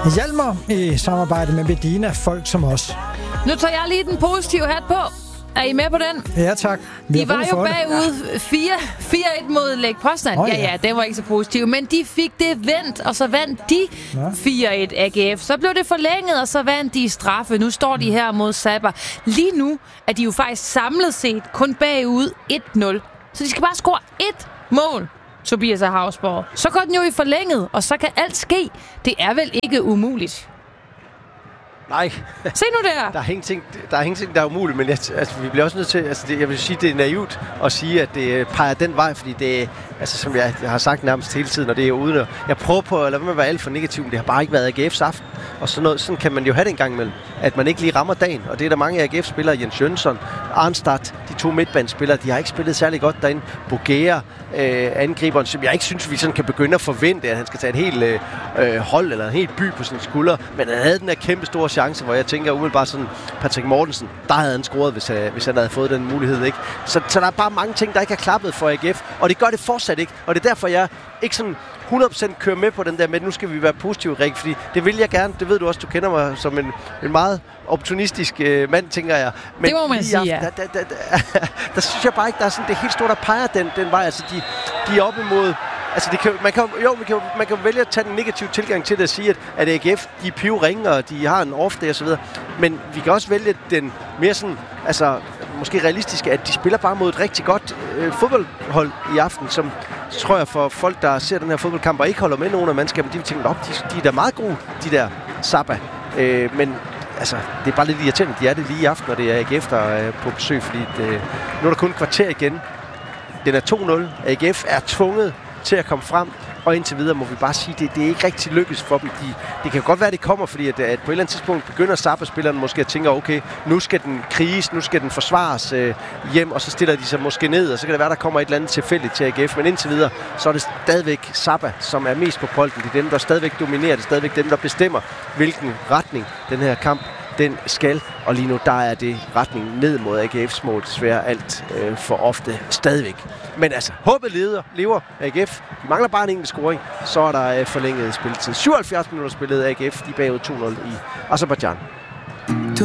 Hjalmar i samarbejde med Medina, folk som os. Nu tager jeg lige den positive hat på. Er I med på den? Ja, tak. De var jo bagud 4-1 mod Lech Poznan. Ja, den var ikke så positiv. Men de fik det vendt, og så vandt de 4-1 AGF. Så blev det forlænget, og så vandt de straffe. Nu står de her mod Sabah. Lige nu er de jo faktisk samlet set kun bagud 1-0. Så de skal bare score 1 mål, Tobias og Hausborg. Så går den jo i forlænget, og så kan alt ske. Det er vel ikke umuligt? Nej. Se nu der. Der er ingenting, der er umuligt, men vi bliver også nødt til, jeg vil sige, det er naivt at sige, at det peger den vej, fordi det som jeg har sagt nærmest hele tiden, og det er jo uden at, jeg prøver på at lade være med at være alt for negativ, men det har bare ikke været AGF's aften. Og sådan kan man jo have det en gang imellem, at man ikke lige rammer dagen, og det er der mange af AGF-spillere, Jens Jønsson, Arnstad, de 2 midtbanespillere, de har ikke spillet særlig godt derinde. Bogea, angriberen, som jeg ikke synes, vi sådan kan begynde at forvente, at han skal tage et helt hold eller en helt by på sine skuldre, men han havde den her kæmpe store chance, hvor jeg tænker umiddelbart sådan, Patrick Mortensen, der havde han scoret, hvis han havde fået den mulighed, ikke? Så der er bare mange ting, der ikke er klappet for AGF, og det gør det fortsat ikke, og det er derfor, jeg ikke sådan 100% kører med på den der med, nu skal vi være positive, Rik, fordi det vil jeg gerne, det ved du også, du kender mig som en meget opportunistisk mand, tænker jeg. Men det må man sige, ja. Der synes jeg bare ikke, der er sådan det helt store, der peger den vej, altså de er op imod. Altså man kan vælge at tage den negative tilgang til det og sige, at AGF, de er pivringe, og de har en off-day og så videre. Men vi kan også vælge den mere sådan, altså måske realistiske, at de spiller bare mod et rigtig godt fodboldhold i aften, som tror jeg for folk, der ser den her fodboldkamp og ikke holder med nogen af mandskaberne, de vil tænke, de er da meget gode, de der Sabah. Men altså, det er bare lidt irriterende, de er det lige i aften, og det er AGF, der er på besøg, fordi nu er der kun et kvarter igen. Den er 2-0. AGF er tvunget til at komme frem, og indtil videre må vi bare sige, det er ikke rigtig lykkes for dem. Det kan godt være, det kommer, fordi at på et eller andet tidspunkt begynder Sabah-spillerne måske at tænke, okay, nu skal den kriges, nu skal den forsvares hjem, og så stiller de sig måske ned, og så kan det være, der kommer et eller andet tilfældigt til AGF, men indtil videre, så er det stadigvæk Sabah, som er mest på bolden. Det er dem, der stadigvæk dominerer, det er stadigvæk dem, der bestemmer, hvilken retning den her kamp den skal, og lige nu der er det retning ned mod AGF's mål, desværre alt for ofte stadigvæk. Men altså, håbet lever AGF. De mangler bare en enkelt scoring, så er der forlænget spilletid. 77 minutter spillet AGF, de bagud 2-0 i Aserbajdsjan.